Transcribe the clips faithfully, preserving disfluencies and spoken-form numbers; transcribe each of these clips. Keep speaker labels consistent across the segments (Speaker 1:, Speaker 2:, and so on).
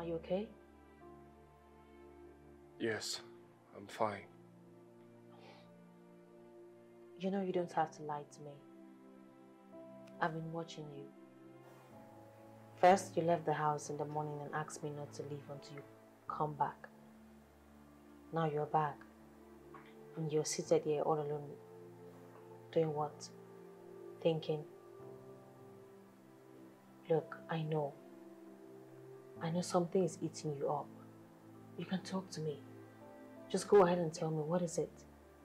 Speaker 1: you okay?
Speaker 2: Yes, I'm fine.
Speaker 1: You know you don't have to lie to me. I've been watching you. First, you left the house in the morning and asked me not to leave until you come back. Now you're back. And you're seated here all alone. Doing what? Thinking. Look, I know. I know something is eating you up. You can talk to me. Just go ahead and tell me, what is it?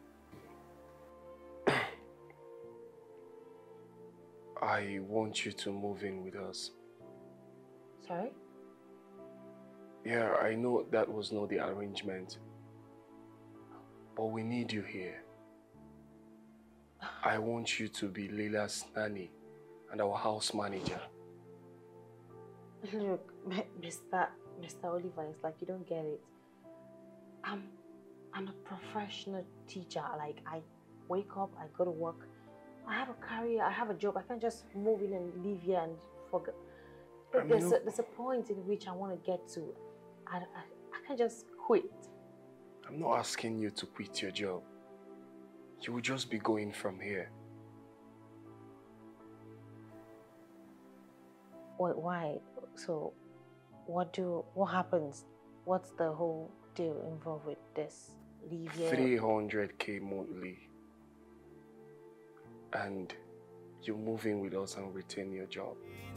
Speaker 2: I want you to move in with us.
Speaker 1: Sorry?
Speaker 2: Yeah, I know that was not the arrangement. But we need you here. I want you to be Leila's nanny and our house manager.
Speaker 1: Look, Mister Mister Oliver, it's like you don't get it. I'm, I'm a professional teacher. Like, I wake up, I go to work. I have a career, I have a job. I can't just move in and live here and forget. Look, there's, a, there's a point in which I want to get to. I, I, I can't just quit.
Speaker 2: I'm not asking you to quit your job. You will just be going from here.
Speaker 1: Wait, why? So, what do, what happens? What's the whole deal involved with this? Leave here?
Speaker 2: three hundred K monthly. And you move in with us and retain your job.